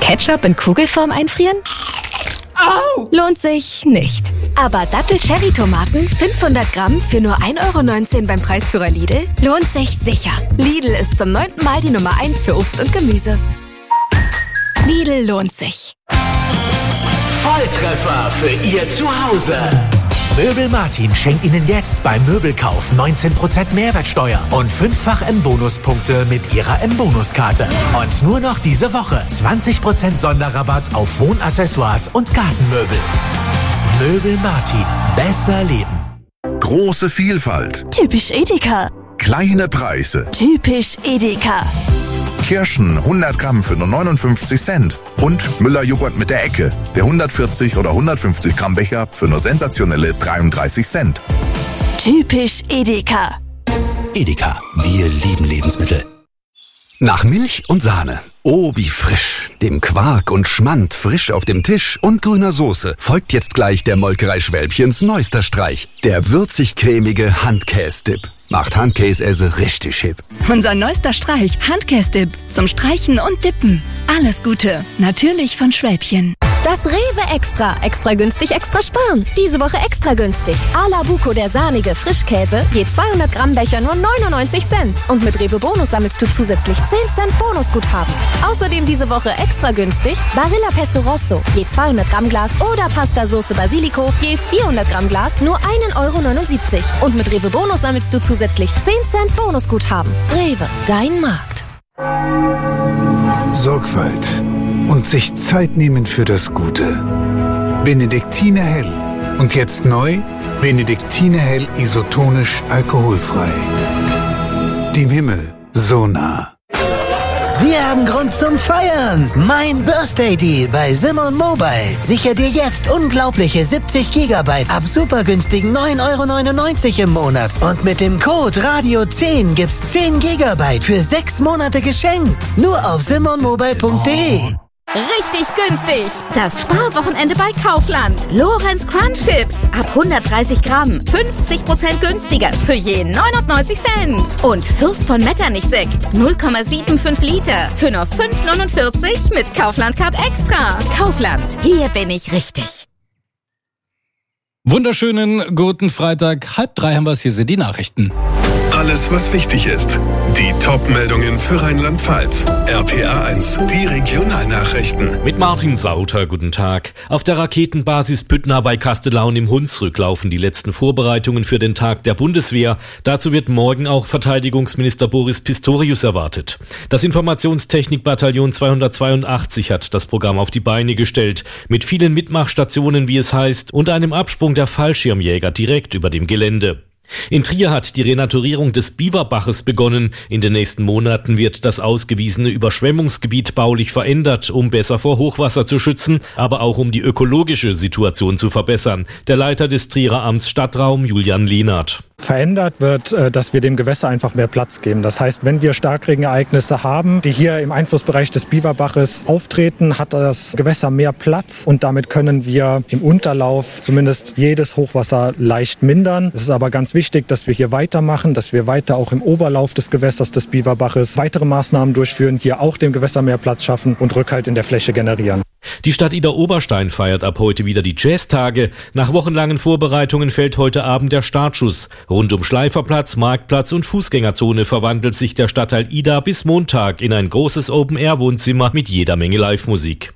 Ketchup in Kugelform einfrieren? Au! Lohnt sich nicht. Aber Dattel-Cherry-Tomaten 500 Gramm für nur 1,19 € beim Preisführer Lidl lohnt sich sicher. Lidl ist zum 9. Mal die Nummer 1 für Obst und Gemüse. Lidl lohnt sich. Volltreffer für Ihr Zuhause. Möbel Martin schenkt Ihnen jetzt beim Möbelkauf 19% Mehrwertsteuer und 5-fach M-Bonuspunkte mit Ihrer M-Bonuskarte. Und nur noch diese Woche 20% Sonderrabatt auf Wohnaccessoires und Gartenmöbel. Möbel Martin. Besser leben. Große Vielfalt. Typisch Edeka. Kleine Preise. Typisch Edeka. Kirschen 100 Gramm für nur 59 Cent. Und Müller-Joghurt mit der Ecke. Der 140 oder 150 Gramm Becher für nur sensationelle 33 Cent. Typisch Edeka. Edeka, wir lieben Lebensmittel. Nach Milch und Sahne. Oh, wie frisch. Dem Quark und Schmand frisch auf dem Tisch und grüner Soße folgt jetzt gleich der Molkerei Schwälbchens neuester Streich. Der würzig-cremige Handkäse-Dip. Macht Handkäse richtig hip. Unser neuester Streich, Handkäse-Dip. Zum Streichen und Dippen. Alles Gute. Natürlich von Schwälbchen. Das Rewe Extra. Extra günstig, extra sparen. Diese Woche extra günstig. A la Buco, der sahnige Frischkäse. Je 200 Gramm Becher nur 99 Cent. Und mit Rewe Bonus sammelst du zusätzlich 10 Cent Bonusguthaben. Außerdem diese Woche extra günstig Barilla Pesto Rosso. Je 200 Gramm Glas oder Pasta Sauce Basilico. Je 400 Gramm Glas nur 1,79 €. Und mit Rewe Bonus sammelst du zusätzlich 10 Cent Bonusguthaben. Rewe, dein Markt. Sorgfalt und sich Zeit nehmen für das Gute. Benediktiner Hell. Und jetzt neu, Benediktiner Hell isotonisch alkoholfrei. Dem Himmel so nah. Wir haben Grund zum Feiern. Mein Birthday Deal bei Simon Mobile. Sicher dir jetzt unglaubliche 70 GB ab super günstigen 9,99 € im Monat. Und mit dem Code Radio10 gibt's 10 GB für 6 Monate geschenkt. Nur auf simonmobile.de. Richtig günstig. Das Sparwochenende bei Kaufland. Lorenz Crunch Chips ab 130 Gramm. 50% günstiger für je 99 Cent. Und Fürst von Metternich Sekt 0,75 Liter für nur 5,49 mit Kaufland Card Extra. Kaufland. Hier bin ich richtig. Wunderschönen guten Freitag. 2:30 haben wir es. Hier sind die Nachrichten. Alles, was wichtig ist. Die Top-Meldungen für Rheinland-Pfalz. RPA 1, die Regionalnachrichten. Mit Martin Sauter, guten Tag. Auf der Raketenbasis Püttner bei Kastellaun im Hunsrück laufen die letzten Vorbereitungen für den Tag der Bundeswehr. Dazu wird morgen auch Verteidigungsminister Boris Pistorius erwartet. Das Informationstechnikbataillon 282 hat das Programm auf die Beine gestellt. Mit vielen Mitmachstationen, wie es heißt, und einem Absprung der Fallschirmjäger direkt über dem Gelände. In Trier hat die Renaturierung des Biberbaches begonnen. In den nächsten Monaten wird das ausgewiesene Überschwemmungsgebiet baulich verändert, um besser vor Hochwasser zu schützen, aber auch um die ökologische Situation zu verbessern. Der Leiter des Trierer Amts Stadtraum, Julian Lehnert. Verändert wird, dass wir dem Gewässer einfach mehr Platz geben. Das heißt, wenn wir Starkregenereignisse haben, die hier im Einflussbereich des Biberbaches auftreten, hat das Gewässer mehr Platz und damit können wir im Unterlauf zumindest jedes Hochwasser leicht mindern. Es ist aber ganz wichtig, dass wir hier weitermachen, dass wir weiter auch im Oberlauf des Gewässers des Biberbaches weitere Maßnahmen durchführen, hier auch dem Gewässer mehr Platz schaffen und Rückhalt in der Fläche generieren. Die Stadt Idar-Oberstein feiert ab heute wieder die Jazztage. Nach wochenlangen Vorbereitungen fällt heute Abend der Startschuss. Rund um Schleiferplatz, Marktplatz und Fußgängerzone verwandelt sich der Stadtteil Idar bis Montag in ein großes Open-Air-Wohnzimmer mit jeder Menge Live-Musik.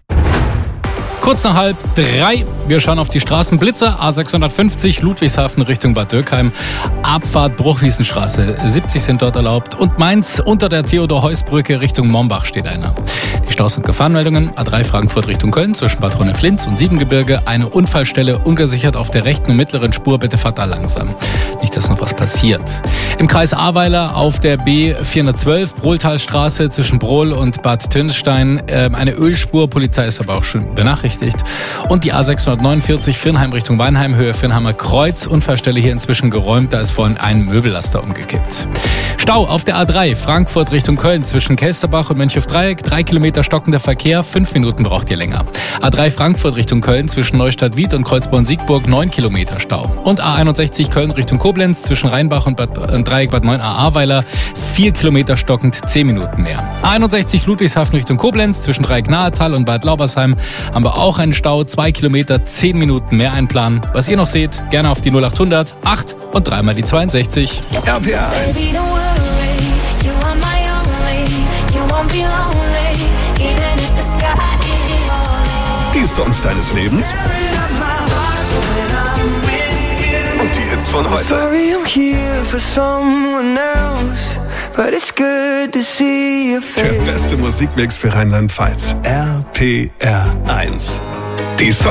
Kurz nach 2:30. Wir schauen auf die Straßenblitzer. A650 Ludwigshafen Richtung Bad Dürkheim. Abfahrt Bruchwiesenstraße. 70 sind dort erlaubt. Und Mainz unter der Theodor-Heuss-Brücke Richtung Mombach steht einer. Die Staus- und Gefahrenmeldungen. A3 Frankfurt Richtung Köln zwischen Bad Ronneflinz und Siebengebirge. Eine Unfallstelle ungesichert auf der rechten und mittleren Spur. Bitte fahrt da langsam. Nicht, dass noch was passiert. Im Kreis Ahrweiler auf der B412 Brohltalstraße zwischen Brohl und Bad Tönstein eine Ölspur. Polizei ist aber auch schon benachrichtigt. Und die A649 Firnheim Richtung Weinheim, Höhe Firnheimer Kreuz. Unfallstelle hier inzwischen geräumt, da ist vorhin ein Möbellaster umgekippt. Stau auf der A3 Frankfurt Richtung Köln zwischen Kelsterbach und Mönchhofdreieck. 3 Kilometer Stau stockender Verkehr, 5 Minuten braucht ihr länger. A3 Frankfurt Richtung Köln zwischen Neustadt-Wied und Kreuzborn-Siegburg 9 Kilometer Stau. Und A61 Köln Richtung Koblenz zwischen Rheinbach und Dreieck Bad 9a Ahrweiler 4 Kilometer stockend, 10 Minuten mehr. A61 Ludwigshafen Richtung Koblenz zwischen Dreieck Nahetal und Bad Laubersheim haben wir auch einen Stau, 2 Kilometer, 10 Minuten mehr einplanen. Was ihr noch seht, gerne auf die 0800 8 und dreimal die 62. RPA 1. Die Songs deines Lebens und die Hits von heute. Der beste Musikmix für Rheinland-Pfalz. RPR 1. Die Songs